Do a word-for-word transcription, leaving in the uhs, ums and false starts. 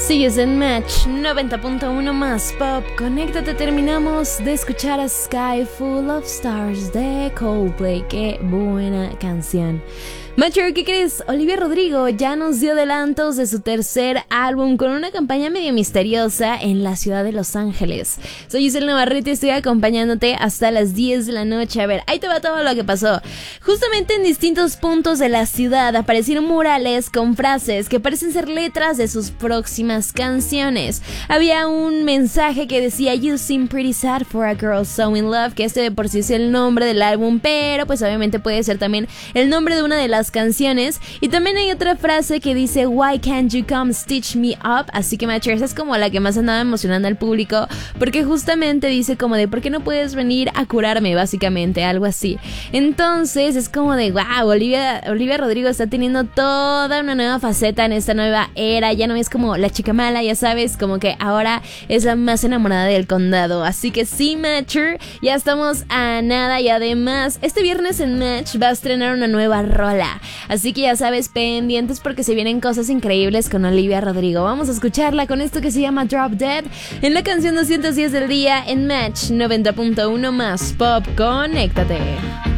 Sigues en Match noventa punto uno más Pop. Conéctate, terminamos de escuchar a Sky Full of Stars de Coldplay. Qué buena canción. Matcher, ¿qué crees? Olivia Rodrigo ya nos dio adelantos de su tercer álbum con una campaña medio misteriosa en la ciudad de Los Ángeles. Soy Giselle Navarrete y estoy acompañándote hasta las diez de la noche. A ver, ahí te va todo lo que pasó. Justamente en distintos puntos de la ciudad aparecieron murales con frases que parecen ser letras de sus próximas canciones. Había un mensaje que decía "You seem pretty sad for a girl so in love", que este de por sí es el nombre del álbum, pero pues obviamente puede ser también el nombre de una de las canciones. Y también hay otra frase que dice "Why can't you come stitch me up?". Así que Matcher, esa es como la que más andaba emocionando al público, porque justamente dice como de "¿por qué no puedes venir a curarme?", básicamente, algo así. Entonces es como de wow, Olivia, Olivia Rodrigo está teniendo toda una nueva faceta en esta nueva era. Ya no es como la chica mala, ya sabes, como que ahora es la más enamorada del condado. Así que sí, Matcher, ya estamos a nada. Y además este viernes en Match va a estrenar una nueva rola. Así que ya sabes, pendientes porque se vienen cosas increíbles con Olivia Rodrigo. Vamos a escucharla con esto que se llama Drop Dead en la canción doscientos diez del día en Match noventa punto uno más Pop. Conéctate.